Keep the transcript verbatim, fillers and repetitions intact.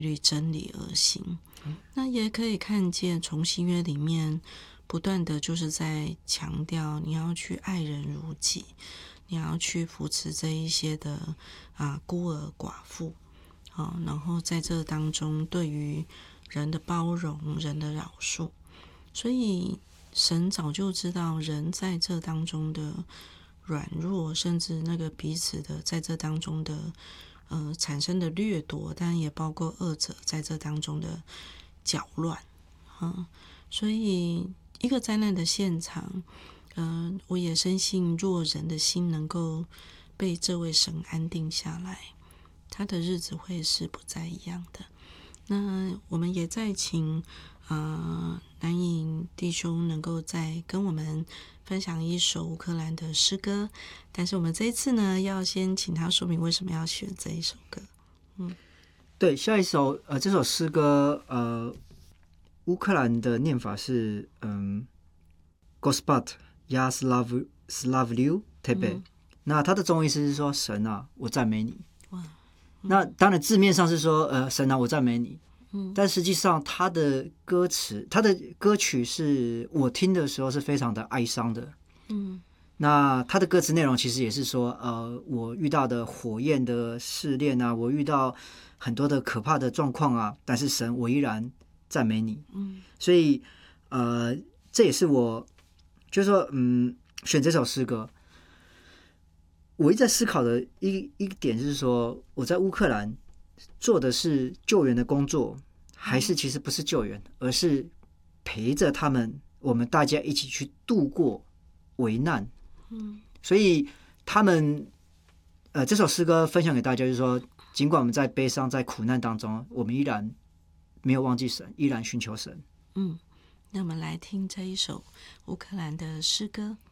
律真理而行。那也可以看见从新约里面不断的就是在强调你要去爱人如己，你要去扶持这一些的啊孤儿寡妇，啊，然后在这当中对于人的包容，人的饶恕。所以神早就知道人在这当中的软弱，甚至那个彼此的在这当中的呃产生的掠夺，但也包括恶者在这当中的搅乱。嗯，所以一个灾难的现场，嗯、呃，我也深信若人的心能够被这位神安定下来，他的日子会是不再一样的。那我们也在请呃南颖弟兄能够再跟我们分享一首乌克兰的诗歌，但是我们这一次呢，要先请他说明为什么要选这一首歌。嗯， 对，下一首呃这首诗歌呃乌克兰的念法是嗯 Gospod ya slav slavlyu tebe，嗯，那它的中意思是说神啊，我赞美你。哇，嗯，那当然字面上是说呃神啊，我赞美你。嗯，但实际上他的歌词，他的歌曲是我听的时候是非常的哀伤的。嗯，那他的歌词内容其实也是说，呃，我遇到的火焰的试炼啊，我遇到很多的可怕的状况啊，但是神，我依然赞美你。嗯，所以呃，这也是我就是说，嗯，选这首诗歌，我一直在思考的一一点就是说，我在乌克兰做的是救援的工作，还是其实不是救援，而是陪着他们，我们大家一起去度过危难。嗯，所以他们，呃，这首诗歌分享给大家，就是说，尽管我们在悲伤、在苦难当中，我们依然没有忘记神，依然寻求神。 嗯，那我们来听这一首乌克兰的诗歌。